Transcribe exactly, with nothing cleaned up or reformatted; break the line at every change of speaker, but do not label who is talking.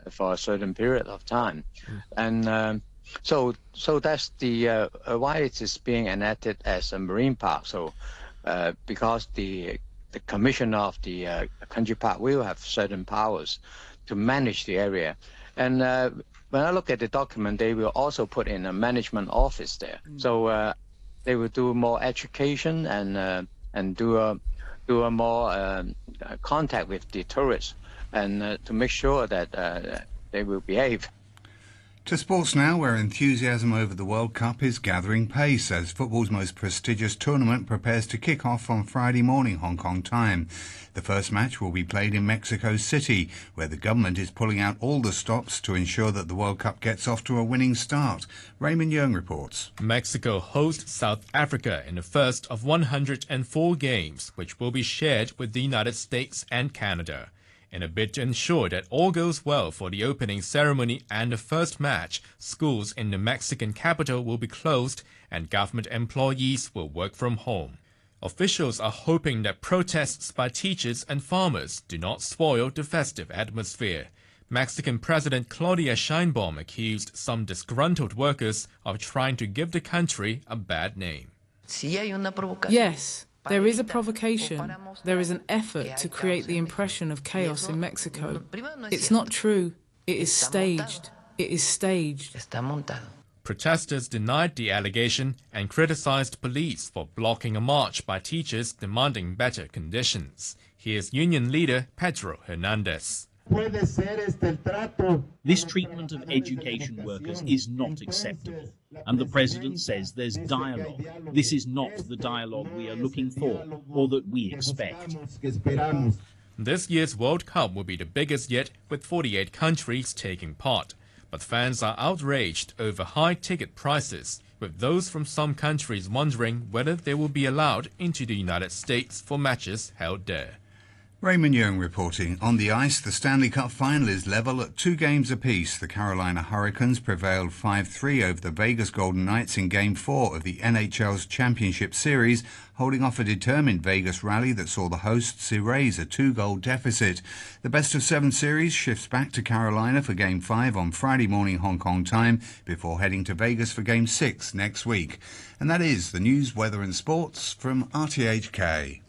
for a certain period of time. Mm. And um, so so that's the uh, why it is being enacted as a marine park. So uh, because the the commissioner of the uh, country park will have certain powers to manage the area. And uh, when I look at the document, they will also put in a management office there. Mm. So uh, they will do more education and uh, and do a do a more um, contact with the tourists, and uh, to make sure that uh, they will behave.
To sports now, where enthusiasm over the World Cup is gathering pace as football's most prestigious tournament prepares to kick off on Friday morning Hong Kong time. The first match will be played in Mexico City, where the government is pulling out all the stops to ensure that the World Cup gets off to a winning start. Raymond Yeung reports.
Mexico hosts South Africa in the first of one hundred four games, which will be shared with the United States and Canada. In a bid to ensure that all goes well for the opening ceremony and the first match, schools in the Mexican capital will be closed and government employees will work from home. Officials are hoping that protests by teachers and farmers do not spoil the festive atmosphere. Mexican President Claudia Sheinbaum accused some disgruntled workers of trying to give the country a bad name.
Yes. There is a provocation. There is an effort to create the impression of chaos in Mexico. It's not true. It is staged. It is staged.
Protesters denied the allegation and criticized police for blocking a march by teachers demanding better conditions. Here's union leader Pedro Hernandez.
This treatment of education workers is not acceptable, and the President says there's dialogue. This is not the dialogue we are looking for or that we expect.
This year's World Cup will be the biggest yet, with forty-eight countries taking part. But fans are outraged over high ticket prices, with those from some countries wondering whether they will be allowed into the United States for matches held there.
Raymond Yeung reporting. On the ice, the Stanley Cup final is level at two games apiece. The Carolina Hurricanes prevailed five three over the Vegas Golden Knights in Game four of the N H L's Championship Series, holding off a determined Vegas rally that saw the hosts erase a two-goal deficit. The best-of-seven series shifts back to Carolina for Game five on Friday morning Hong Kong time, before heading to Vegas for Game six next week. And that is the news, weather and sports from R T H K.